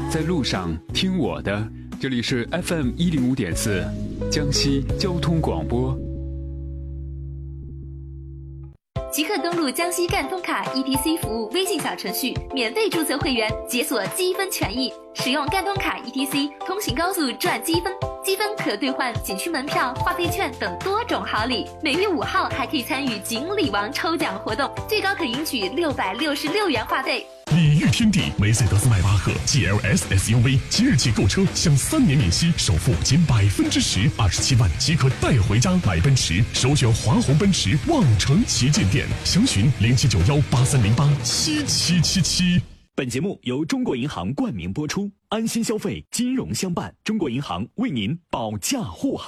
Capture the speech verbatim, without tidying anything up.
在路上听我的，这里是 F M 一零五点四，江西交通广播。 即刻登录江西赣通卡 E T C 服务微信小程序，免费注册会员，解锁积分权益。使用赣通卡 E T C 通行高速赚积分，积分可兑换景区门票、话费券等多种好礼。每月五号还可以参与锦鲤王抽奖活动，最高可赢取六百六十六元话费。 礼遇天地，梅赛德斯迈巴赫 G L S S U V 即日起购车享三年免息，首付仅百分之十，二十七万即可带回家。买奔驰首选华虹奔驰望城旗舰店，详询零七九幺八三零八七七七七。 本节目由中国银行冠名播出，安心消费，金融相伴。中国银行为您保驾护航。